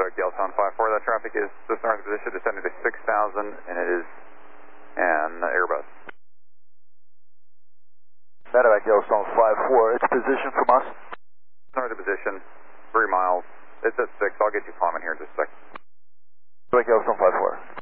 Medevac Yellowstone 5-4, that traffic is just north of position, descending to 6,000, and it is an Airbus. Medevac Yellowstone 5-4, its position from us? North of position, 3 miles. It's at 6. I'll get you climbing here in just a second. Medevac Yellowstone 5-4.